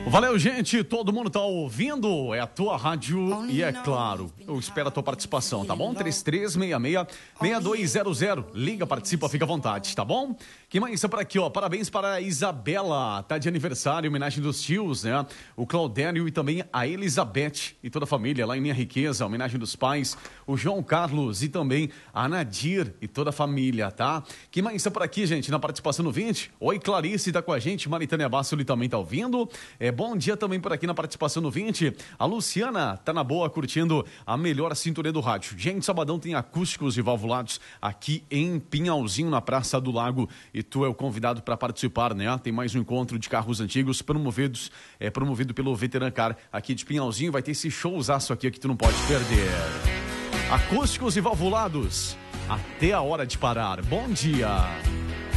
Valeu, gente. Todo mundo tá ouvindo? É a tua rádio e é claro, eu espero a tua participação, tá bom? 3366-6200. Liga, participa, fica à vontade, tá bom? Que mais é por aqui, ó? Parabéns para a Isabela. Tá de aniversário, homenagem dos tios, né? O Claudério e também a Elizabeth e toda a família lá em Minha Riqueza, homenagem dos pais. O João Carlos e também a Nadir e toda a família, tá? Que mais é por aqui, gente? Na participação no 20. Oi, Clarice tá com a gente. Maritânia Bassoli também tá ouvindo. Bom dia também por aqui na participação no 20. A Luciana tá na boa, curtindo a melhor sintonia do rádio. Gente, sabadão tem acústicos e valvulados aqui em Pinhalzinho, na Praça do Lago. E tu é o convidado para participar, né? Tem mais um encontro de carros antigos promovido pelo Veteran Car aqui de Pinhalzinho. Vai ter esse showzaço aqui que tu não pode perder. Acústicos e valvulados, até a hora de parar. Bom dia!